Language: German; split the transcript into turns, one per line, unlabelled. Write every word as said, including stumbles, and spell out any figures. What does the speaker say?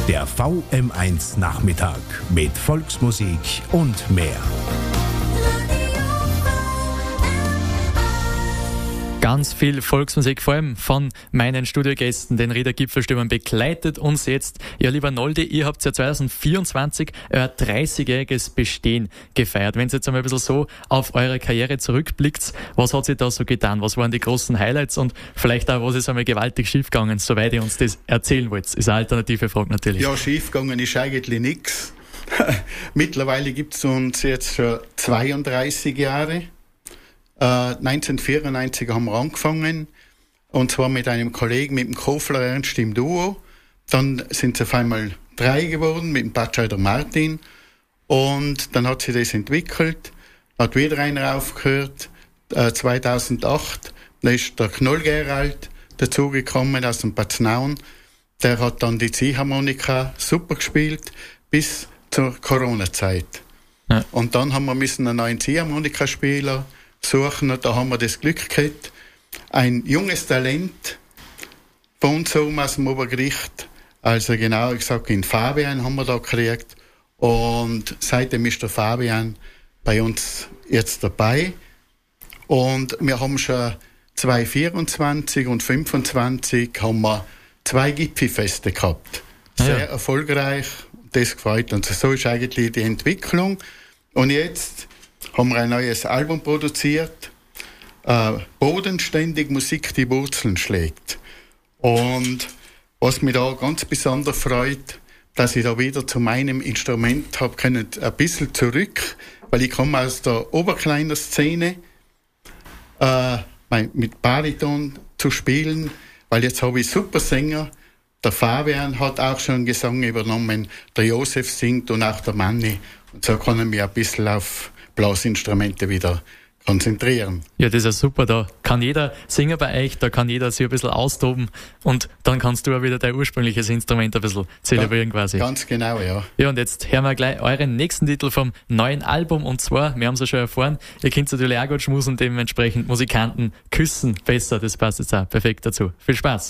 Der V M eins Nachmittag mit Volksmusik und mehr.
Ganz viel Volksmusik, vor allem von meinen Studiogästen, den Rieder Gipfelstürmern, begleitet uns jetzt. Ja, lieber Noldi, ihr habt ja zwanzig vierundzwanzig euer dreißigjähriges Bestehen gefeiert. Wenn ihr jetzt einmal ein bisschen so auf eure Karriere zurückblickt, was hat sich da so getan? Was waren die großen Highlights und vielleicht auch, was ist einmal gewaltig schiefgegangen, soweit ihr uns das erzählen wollt? Ist eine alternative Frage natürlich.
Ja, schiefgegangen ist eigentlich nichts. Mittlerweile gibt es uns jetzt schon zweiunddreißig Jahre. Uh, neunzehnhundertvierundneunzig haben wir angefangen, und zwar mit einem Kollegen, mit dem Kofler Ernst im Duo. Dann sind es auf einmal drei geworden, mit dem Batscheider Martin. Und dann hat sich das entwickelt, hat wieder einer aufgehört. Uh, zweitausendacht, da ist der Knoll Gerald dazugekommen aus dem Paznaun. Der hat dann die Ziehharmonika super gespielt, bis zur Corona-Zeit. Ja. Und dann haben wir müssen einen neuen Ziehharmonikaspieler suchen, und da haben wir das Glück gehabt, ein junges Talent von uns oben aus dem Obergericht, also genauer gesagt in Fabian haben wir da gekriegt, und seitdem ist der Fabian bei uns jetzt dabei, und wir haben schon zwanzig vierundzwanzig und fünfundzwanzig haben wir zwei Gipfelfeste gehabt. Sehr ja. erfolgreich, das gefällt uns. So ist eigentlich die Entwicklung, und jetzt haben wir ein neues Album produziert, äh, bodenständig Musik die Wurzeln schlägt. Und was mich da ganz besonders freut, dass ich da wieder zu meinem Instrument habe können, ein bisschen zurück, weil ich komme aus der Oberkleiner Szene, äh, mit Bariton zu spielen, weil jetzt habe ich super Sänger. Der Fabian hat auch schon Gesang übernommen, der Josef singt und auch der Manni. Und so kann ich mich ein bisschen auf Blasinstrumente wieder konzentrieren.
Ja, das ist ja super. Da kann jeder singen bei euch, da kann jeder sich ein bisschen austoben, und dann kannst du auch wieder dein ursprüngliches Instrument ein bisschen zelebrieren ja, quasi.
Ganz genau, ja.
Ja, und jetzt hören wir gleich euren nächsten Titel vom neuen Album, und zwar, wir haben es ja schon erfahren, ihr könnt natürlich auch gut schmusen, dementsprechend Musikanten küssen besser, das passt jetzt auch perfekt dazu. Viel Spaß!